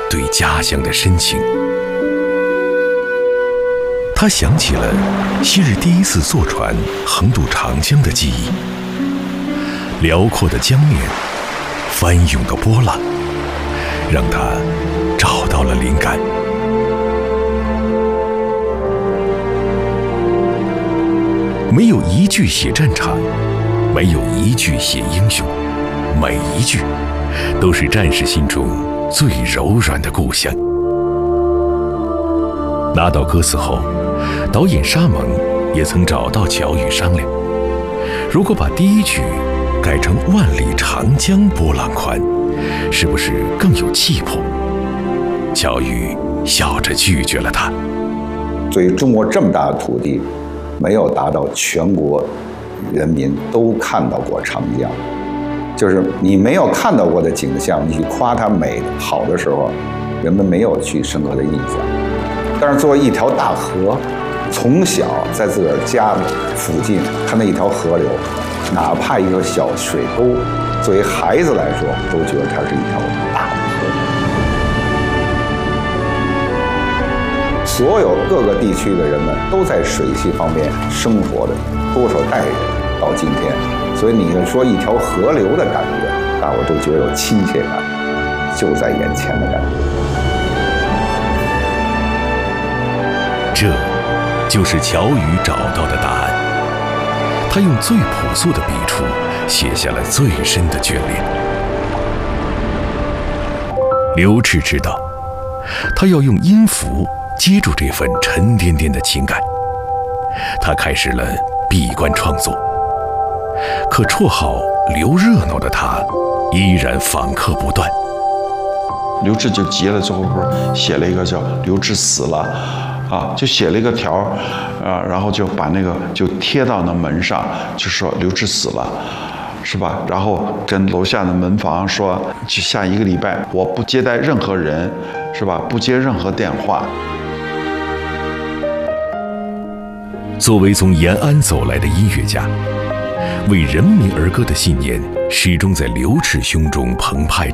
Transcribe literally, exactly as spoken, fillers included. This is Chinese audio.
对家乡的深情。他想起了昔日第一次坐船横渡长江的记忆，辽阔的江面，翻涌的波浪，让他找到了灵感。没有一句写战场，没有一句写英雄，每一句都是战士心中最柔软的故乡。拿到歌词后，导演沙蒙也曾找到乔羽商量，如果把第一句改成万里长江波浪宽，是不是更有气魄？乔羽笑着拒绝了他。 对于中国这么大的土地，没有达到全国人民都看到过长江，就是你没有看到过的景象，你去夸它美好的时候，人们没有去深刻的印象。但是作为一条大河，从小在自个儿家附近看到一条河流，哪怕一个小水沟，作为孩子来说，都觉得它是一条大的河。所有各个地区的人们都在水系方面生活的多少代人到今天，所以你说一条河流的感觉，大伙都觉得有亲切感，就在眼前的感觉。 这就是乔羽找到的答案。他用最朴素的笔触写下了最深的眷恋。刘炽知道，他要用音符接住这份沉甸甸的情感。他开始了闭关创作，可绰号刘热闹的他依然访客不断。 刘炽就急了，最后不是写了一个叫“刘炽死了”，啊，就写了一个条儿，啊，然后就把那个就贴到那门上，就说刘炽死了，是吧？然后跟楼下的门房说，就下一个礼拜我不接待任何人，是吧？不接任何电话。 作为从延安走来的音乐家，为人民而歌的信念始终在刘炽胸中澎湃着。